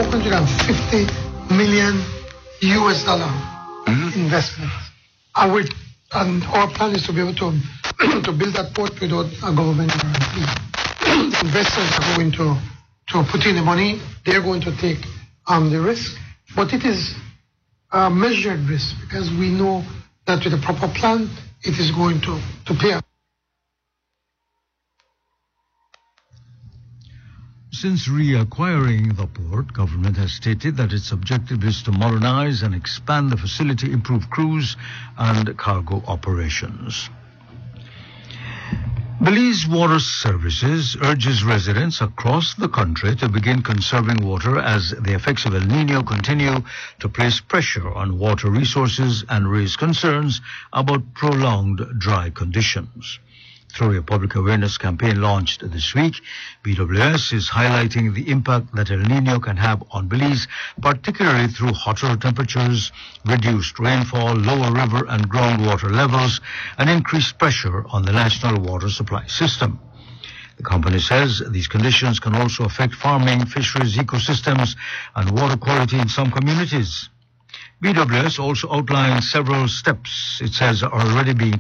$450 million investment. And our plan is to be able to to build that port without a government guarantee. Investors are going to put in the money. They're going to take the risk, but it is a measured risk because we know that with a proper plan, it is going to pay out. Since reacquiring the port, government has stated that its objective is to modernize and expand the facility, improve cruise and cargo operations. Belize Water Services urges residents across the country to begin conserving water as the effects of El Niño continue to place pressure on water resources and raise concerns about prolonged dry conditions. Through a public awareness campaign launched this week, BWS is highlighting the impact that El Niño can have on Belize, particularly through hotter temperatures, reduced rainfall, lower river and groundwater levels, and increased pressure on the national water supply system. The company says these conditions can also affect farming, fisheries, ecosystems, and water quality in some communities. BWS also outlines several steps it says are already being